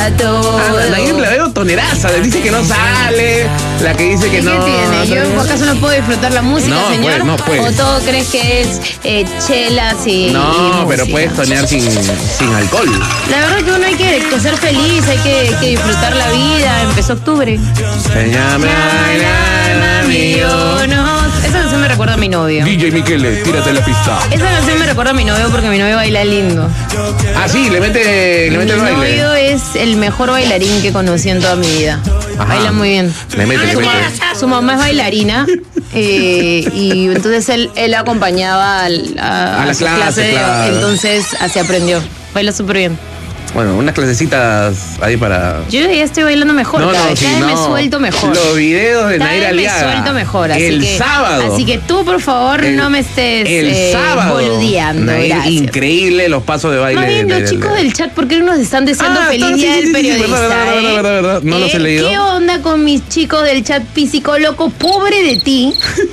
Nair la veo toneraza, dice que no sale, la que dice que no. ¿Qué tiene? ¿Yo acaso no puedo disfrutar la música, no, señor? Pues, no puedes. ¿O todo crees que es chelas y No, y pero música? puedes tonear sin alcohol. La verdad que uno hay que ser feliz, hay que disfrutar la vida. Empezó octubre. Enséñame a bailar, mío, no. Esa canción me recuerda a mi novio. DJ Michele, tírate la pista. Esa canción me recuerda a mi novio porque mi novio baila lindo. Ah, sí, le mete el Mi baile. novio es el mejor bailarín que conocí en toda mi vida. Ajá. Baila muy bien. Le mete. Su mamá es bailarina y entonces él acompañaba a la su clase, claro. Entonces así aprendió. Baila súper bien. Bueno, unas clasecitas ahí para... Yo ya estoy bailando mejor, cada vez me suelto mejor. Los videos de Cada Nair vez me Aliaga. suelto mejor, el sábado. Así que tú, por favor, no me estés sábado, boludeando. Nair, Gracias. increíble los pasos de baile. Más bien, los chicos del chat, ¿por qué no nos están deseando feliz día del periodista? Verdad. No los he leído. ¿Qué onda con mis chicos del chat físico loco? Pobre de ti,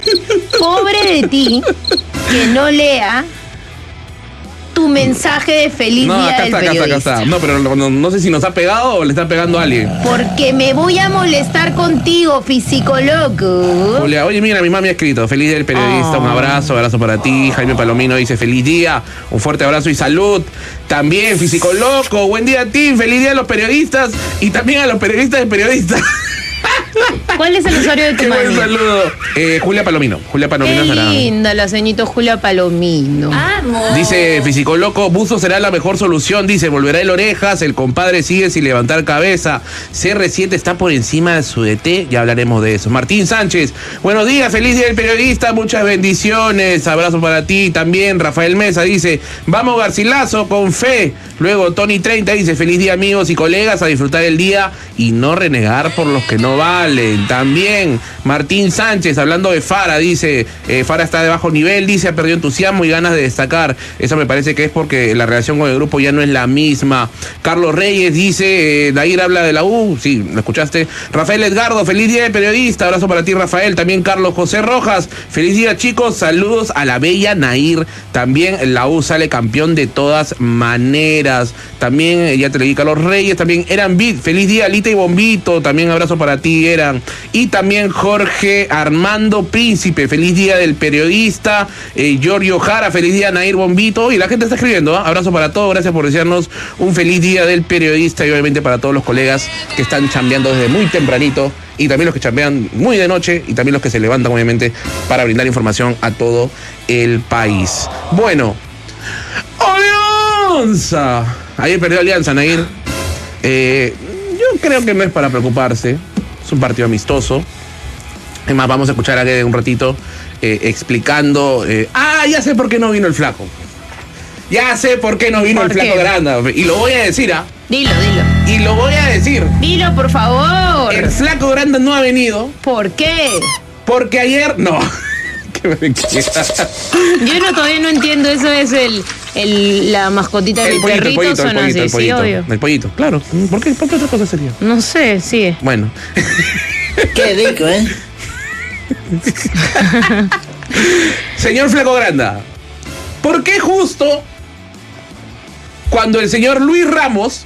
que no lea tu mensaje de feliz día del periodista. Acá está. No, pero no sé si nos ha pegado o le está pegando a alguien. Porque me voy a molestar contigo, físico loco. Julia, oye, mira, mi mamá me ha escrito. Feliz día del periodista, un abrazo para ti. Jaime Palomino dice feliz día, un fuerte abrazo y salud. También, físico loco, buen día a ti, feliz día a los periodistas y también a los periodistas de periodistas. ¿Cuál es el usuario de tu Qué buen mami? saludo. Julia Palomino. Qué linda la ceñito Julia Palomino. Dice Físico Loco, Buzo será la mejor solución. Dice, volverá el Orejas, el compadre sigue sin levantar cabeza. CR7 está por encima de su DT, ya hablaremos de eso. Martín Sánchez, buenos días, feliz día del periodista, muchas bendiciones. Abrazo para ti también. Rafael Mesa dice, vamos Garcilaso, con fe. Luego Tony 30 dice, feliz día amigos y colegas, a disfrutar el día y no renegar por los que no valen. También Martín Sánchez, hablando de Fara, dice, Fara está de bajo nivel, dice, ha perdido entusiasmo y ganas de destacar. Eso me parece que es porque la relación con el grupo ya no es la misma. Carlos Reyes dice, Nair habla de la U, sí, lo escuchaste. Rafael Edgardo, feliz día de periodista, abrazo para ti Rafael. También Carlos José Rojas, feliz día chicos, saludos a la bella Nair. También la U sale campeón de todas maneras. También, ya te leí Carlos Reyes, también Eran Beat, feliz día Alita y Bombito, también abrazo para ti Eran. Y también Jorge Armando Príncipe, feliz día del periodista. Giorgio Jara, feliz día Nair Bombito. Y la gente está escribiendo, abrazo para todos, gracias por desearnos un feliz día del periodista y obviamente para todos los colegas que están chambeando desde muy tempranito y también los que chambean muy de noche y también los que se levantan obviamente para brindar información a todo el país. Bueno, Alianza. Ayer perdió Alianza, Nair. Yo creo que no es para preocuparse. Es un partido amistoso. Es más, vamos a escuchar a un ratito explicando. Ya sé por qué no vino el flaco. Ya sé por qué no vino el flaco Granda. Y lo voy a decir, Dilo. Y lo voy a decir. Dilo, por favor. El flaco Granda no ha venido. ¿Por qué? Porque ayer. No. Yo todavía no entiendo. Eso es la mascotita de mi perrito. Son así, sí, obvio. El pollito, claro. ¿Por qué otra cosa sería? No sé, sigue. Bueno. Qué rico, ¿eh? Señor Flaco Granda, ¿por qué justo cuando el señor Luis Ramos